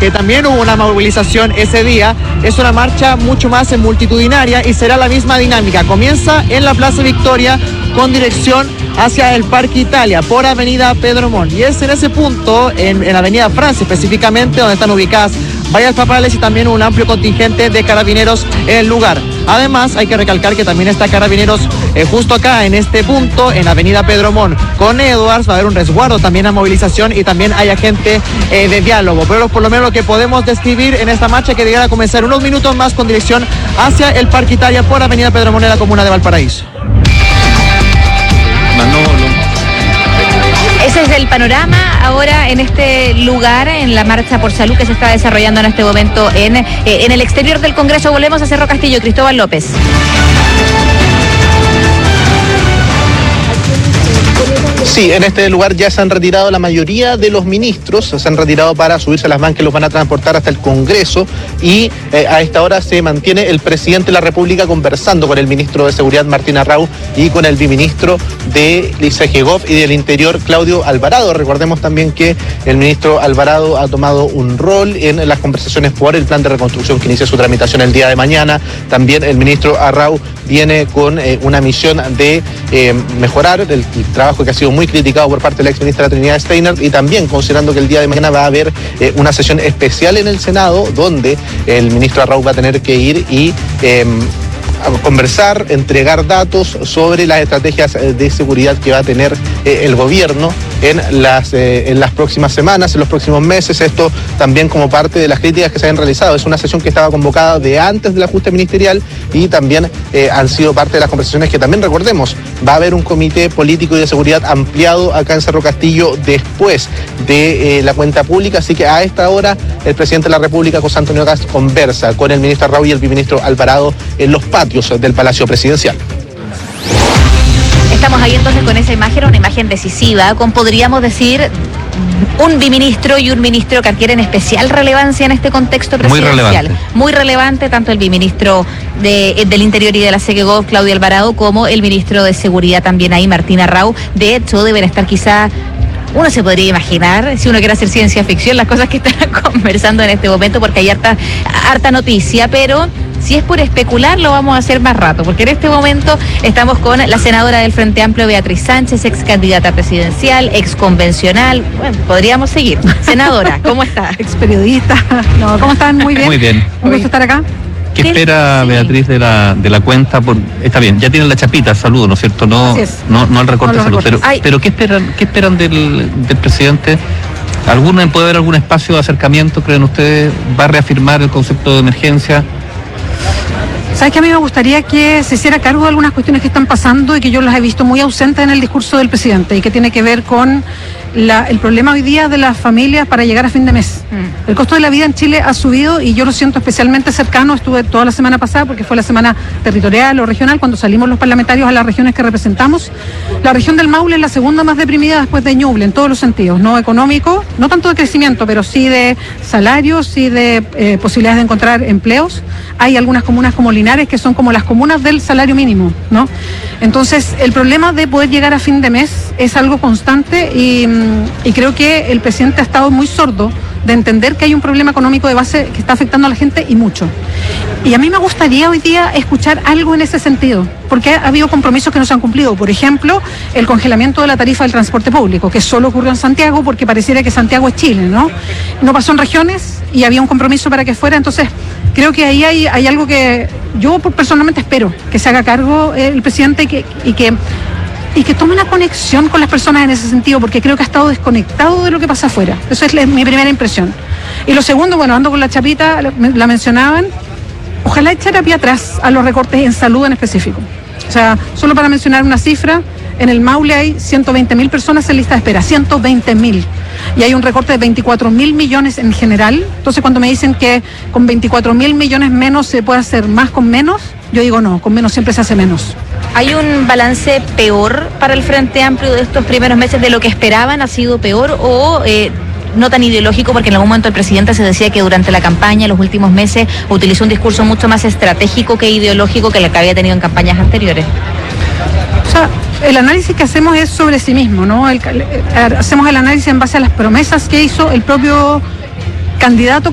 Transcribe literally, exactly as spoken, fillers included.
que también hubo una movilización ese día. Es una marcha mucho más multitudinaria y será la misma dinámica. Comienza en la Plaza Victoria con dirección hacia el Parque Italia por Avenida Pedro Montt. Y es en ese punto, en, en Avenida Francia específicamente, donde están ubicadas vallas papales y también un amplio contingente de carabineros en el lugar. Además, hay que recalcar que también está Carabineros eh, justo acá en este punto, en Avenida Pedro Montt. Con Edwards va a haber un resguardo también a movilización y también hay agente eh, de diálogo. Pero por lo menos lo que podemos describir en esta marcha que llegará a comenzar unos minutos más con dirección hacia el Parque Italia por Avenida Pedro Montt en la comuna de Valparaíso. Manolo. Ese es el panorama ahora en este lugar, en la marcha por salud que se está desarrollando en este momento en, eh, en el exterior del Congreso. Volvemos a Cerro Castillo. Cristóbal López. Sí, en este lugar ya se han retirado la mayoría de los ministros, se han retirado para subirse a las van que los van a transportar hasta el Congreso y eh, a esta hora se mantiene el presidente de la República conversando con el ministro de Seguridad Martín Arrau y con el viceministro de I C G Gov y del Interior Claudio Alvarado. Recordemos también que el ministro Alvarado ha tomado un rol en las conversaciones por el plan de reconstrucción que inicia su tramitación el día de mañana. También el ministro Arrau viene con eh, una misión de eh, mejorar el, el trabajo que ha sido muy criticado por parte de la exministra Trinidad Steiner y también considerando que el día de mañana va a haber eh, una sesión especial en el Senado donde el ministro Arrau va a tener que ir y eh, a conversar, entregar datos sobre las estrategias de seguridad que va a tener eh, el gobierno en las, eh, en las próximas semanas, en los próximos meses. Esto también como parte de las críticas que se han realizado. Es una sesión que estaba convocada de antes del ajuste ministerial y también eh, han sido parte de las conversaciones que también recordemos. Va a haber un comité político y de seguridad ampliado acá en Cerro Castillo después de eh, la cuenta pública, así que a esta hora el presidente de la República, José Antonio Kast, conversa con el ministro Arrau y el viceministro Alvarado en los patios del Palacio Presidencial. Estamos ahí entonces con esa imagen, una imagen decisiva, con podríamos decir un biministro y un ministro que adquieren especial relevancia en este contexto presidencial. Muy relevante. Muy relevante, tanto el biministro de, del Interior y de la C G Gov, Claudio Alvarado, como el ministro de Seguridad también ahí, Martín Arrau. De hecho, deben estar quizá... Uno se podría imaginar, si uno quiere hacer ciencia ficción, las cosas que están conversando en este momento, porque hay harta, harta noticia, pero si es por especular, lo vamos a hacer más rato, porque en este momento estamos con la senadora del Frente Amplio, Beatriz Sánchez, ex candidata presidencial, ex convencional. Bueno, podríamos seguir. Senadora, ¿cómo está? Ex periodista. No, ¿cómo están? Muy bien. Muy bien. Un gusto estar acá. ¿Qué espera Sí. Beatriz de la de la cuenta? Por Está bien, ya tienen la chapita, saludo, ¿no es cierto? No, Así es. no, no al recorte No de los salud. Pero, recortes. Ay. pero ¿qué esperan, qué esperan del, del presidente? ¿Alguna, ¿Puede haber algún espacio de acercamiento, creen ustedes? ¿Va a reafirmar el concepto de emergencia? ¿Sabes que a mí me gustaría que se hiciera cargo de algunas cuestiones que están pasando y que yo las he visto muy ausentes en el discurso del presidente y que tiene que ver con la, el problema hoy día de las familias para llegar a fin de mes? Mm. El costo de la vida en Chile ha subido y yo lo siento especialmente cercano. Estuve toda la semana pasada porque fue la semana territorial o regional cuando salimos los parlamentarios a las regiones que representamos. La región del Maule es la segunda más deprimida después de Ñuble en todos los sentidos, no económico, no tanto de crecimiento, pero sí de salarios, sí de eh, posibilidades de encontrar empleos. Hay algunas comunas como Linares que son como las comunas del salario mínimo, ¿no? Entonces, el problema de poder llegar a fin de mes es algo constante y, y creo que el presidente ha estado muy sordo de entender que hay un problema económico de base que está afectando a la gente y mucho. Y a mí me gustaría hoy día escuchar algo en ese sentido, porque ha habido compromisos que no se han cumplido. Por ejemplo, el congelamiento de la tarifa del transporte público, que solo ocurrió en Santiago porque pareciera que Santiago es Chile, ¿no? No pasó en regiones y había un compromiso para que fuera. Entonces, creo que ahí hay, hay algo que yo personalmente espero que se haga cargo el presidente y que... Y que y que tome una conexión con las personas en ese sentido, porque creo que ha estado desconectado de lo que pasa afuera. Eso es mi primera impresión. Y lo segundo, bueno, ando con la chapita, la mencionaban, ojalá echara pie atrás a los recortes en salud en específico. O sea, solo para mencionar una cifra, en el Maule hay ciento veinte mil personas en lista de espera, ciento veinte mil. Y hay un recorte de veinticuatro mil millones en general. Entonces, cuando me dicen que con veinticuatro mil millones menos se puede hacer más con menos, yo digo no, con menos siempre se hace menos. ¿Hay un balance peor para el Frente Amplio de estos primeros meses de lo que esperaban? ¿Ha sido peor o eh, no tan ideológico? Porque en algún momento el presidente se decía que durante la campaña, los últimos meses, utilizó un discurso mucho más estratégico que ideológico que el que había tenido en campañas anteriores. O sea, el análisis que hacemos es sobre sí mismo, ¿no? El, el, hacemos el análisis en base a las promesas que hizo el propio candidato